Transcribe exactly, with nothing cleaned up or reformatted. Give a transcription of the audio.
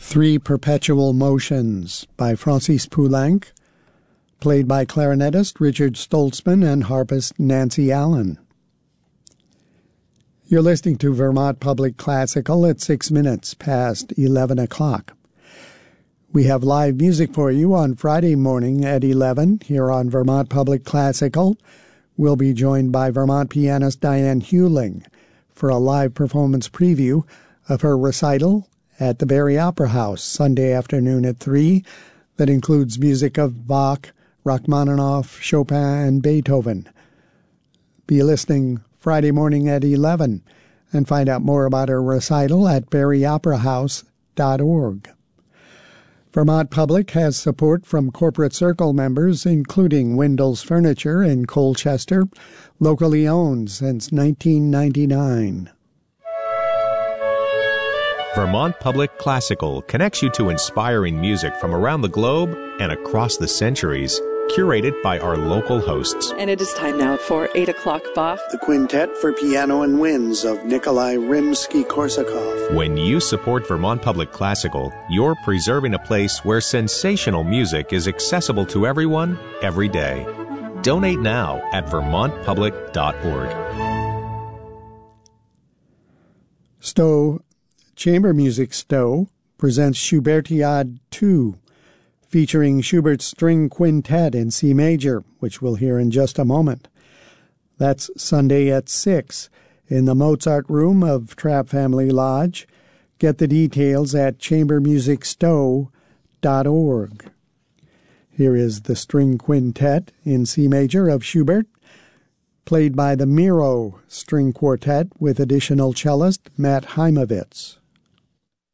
Three Perpetual Motions by Francis Poulenc, played by clarinetist Richard Stoltzman and harpist Nancy Allen. You're listening to Vermont Public Classical at six minutes past eleven o'clock. We have live music for you on Friday morning at eleven here on Vermont Public Classical. We'll be joined by Vermont pianist Diane Hewling for a live performance preview of her recital at the Barrie Opera House Sunday afternoon at three that includes music of Bach, Rachmaninoff, Chopin, and Beethoven. Be listening Friday morning at eleven and find out more about her recital at barrie opera house dot org. Vermont Public has support from Corporate Circle members, including Windles Furniture in Colchester, locally owned since nineteen ninety-nine. Vermont Public Classical connects you to inspiring music from around the globe and across the centuries, curated by our local hosts. And it is time now for eight o'clock Bach. The Quintet for Piano and Winds of Nikolai Rimsky-Korsakov. When you support Vermont Public Classical, you're preserving a place where sensational music is accessible to everyone, every day. Donate now at vermont public dot org. Stowe Chamber Music Stowe presents Schubertiade two, featuring Schubert's String Quintet in C major, which we'll hear in just a moment. That's Sunday at six in the Mozart Room of Trapp Family Lodge. Get the details at chamber music stowe dot org. Here is the String Quintet in C major of Schubert, played by the Miro String Quartet with additional cellist Matt Heimovitz.